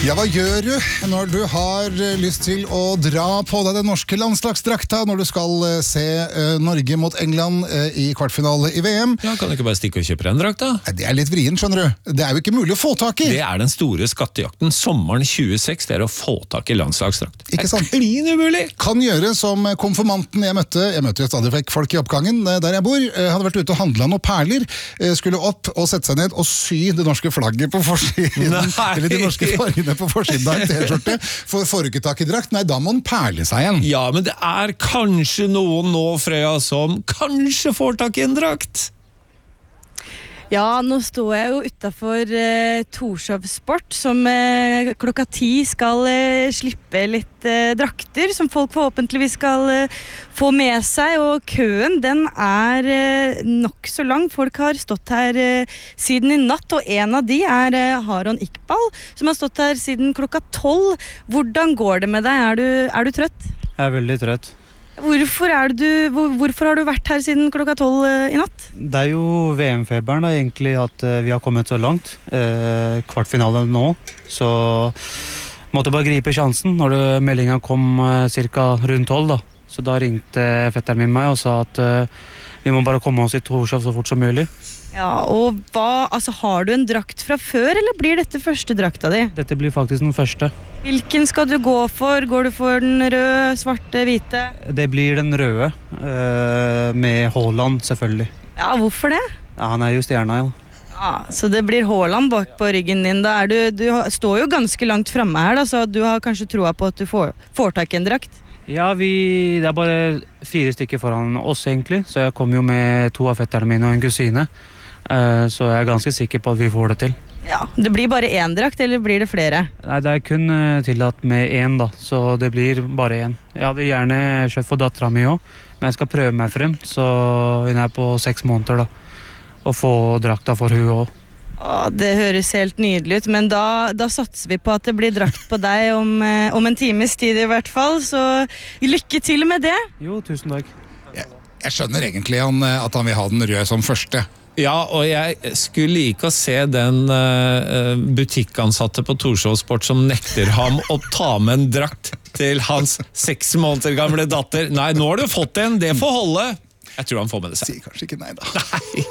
Ja, hva gjør du når du har lyst til å dra på deg den norske landslagsdrakta når du skal se Norge mot England i kvartfinale i VM? Ja, kan du ikke bare stikke og kjøpe en drakt da? Det er litt vrien, skjønner du. Det er jo ikke mulig å få tak i. Det er den store skattejakten sommeren 26, det er å få tak i landslagsdrakt. Ikke sant? Det er klin umulig! Kan gjøre som konfirmanten jeg møtte jo stadig vekk folk i oppgangen der jeg bor, hadde vært ute og handlet noen perler, skulle opp og sette seg ned og sy det norske flagget på forsiden, eller de norske fargene på forsiden av en t-skjorte, får ikke tak i drakt. Nei, da må den perle seg igjen. Ja, men det er kanskje noen nå, Freya, som kanskje får tak i en drakt. Ja, nå står jeg jo utenfor Torshov Sport, som klokka 10 skal slippe litt drakter, som folk forhåpentligvis skal få med seg, og køen den er nok så lang. Folk har stått her siden i natt, og en av de er Haron Iqbal, som har stått her siden klokka 12. Hvordan går det med deg? Er du trøtt? Jeg er veldig trøtt. Hvorfor har du vært her siden klokka 12 i natt? Det er jo VM-feberen da, egentlig, at vi har kommet så langt. Kvartfinale nå, så måtte bare gripe sjansen når meldingen kom cirka rundt 12 da. Så da ringte fetteren min meg og sa at vi må bare komme oss i Torshov så fort som mulig. Ja, og har du en drakt fra før, eller blir dette første drakta di? Dette blir faktisk den første. Hvilken skal du gå for? Går du for den røde, svarte, hvite? Det blir den røde, med Haaland selvfølgelig. Ja, hvorfor det? Ja, han er jo stjerna, ja. Ja, så det blir Haaland bak på ryggen din da. Du står jo ganske langt fremme her da, så du har kanskje troa på at du får tak i en drakt? Ja, det er bare 4 stykker foran oss egentlig, så jeg kom jo med 2 av fetterne mine og en kusine. Så jeg er ganske sikker på at vi får det til. Ja, det blir bare 1 drakt, eller blir det flere? Nei, det er kun tillatt med 1 da, så det blir bare 1. Jeg hadde gjerne kjøpt for datteren min også, men jeg skal prøve meg frem, så hun er på 6 måneder da, og få drakta for hun også. Det høres helt nydelig ut, men da satser vi på at det blir drakt på deg om en times tid i hvert fall, så lykke til med det. Jo, tusen takk. Jeg skjønner egentlig at han vil ha den røde som første. Ja, og jeg skulle like å se den butikkansatte på Torshov Sport som nekter ham å ta med en drakt til hans 6 måneder gamle datter. Nei, nå har du fått en, det får holde. Jeg tror han får med det selv. Sier kanskje ikke nei da. Nei.